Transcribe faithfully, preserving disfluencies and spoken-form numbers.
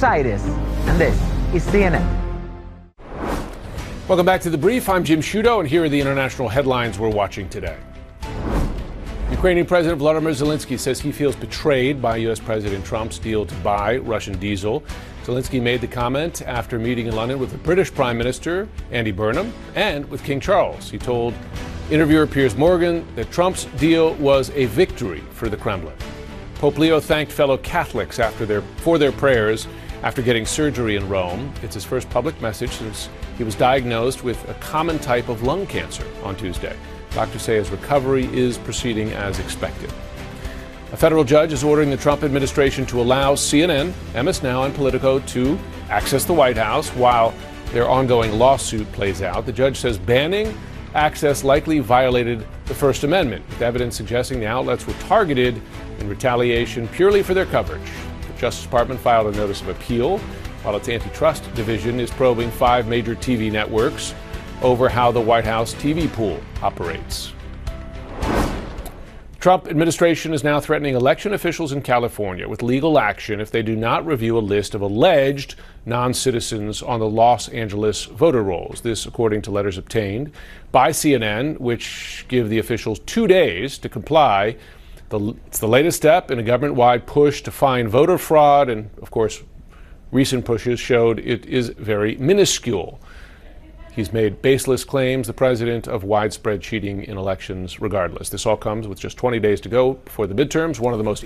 Saitis, and this is C N N. Welcome back to The Brief. I'm Jim Sciutto, and here are the international headlines we're watching today. Ukrainian President Volodymyr Zelensky says he feels betrayed by U S President Trump's deal to buy Russian diesel. Zelensky made the comment after meeting in London with the British Prime Minister, Andy Burnham, and with King Charles. He told interviewer Piers Morgan that Trump's deal was a victory for the Kremlin. Pope Leo thanked fellow Catholics after their, for their prayers after getting surgery in Rome. It's his first public message since he was diagnosed with a common type of lung cancer on Tuesday. Doctors say his recovery is proceeding as expected. A federal judge is ordering the Trump administration to allow C N N, M S Now, and Politico to access the White House while their ongoing lawsuit plays out. The judge says banning access likely violated the First Amendment, with evidence suggesting the outlets were targeted in retaliation purely for their coverage. The Justice Department filed a notice of appeal, while its antitrust division is probing five major T V networks over how the White House T V pool operates. The Trump administration is now threatening election officials in California with legal action if they do not review a list of alleged non-citizens on the Los Angeles voter rolls. This, according to letters obtained by C N N, which give the officials two days to comply. The, it's the latest step in a government-wide push to find voter fraud, and of course, recent pushes showed it is very minuscule. He's made baseless claims, the president, of widespread cheating in elections regardless. This all comes with just twenty days to go before the midterms, one of the most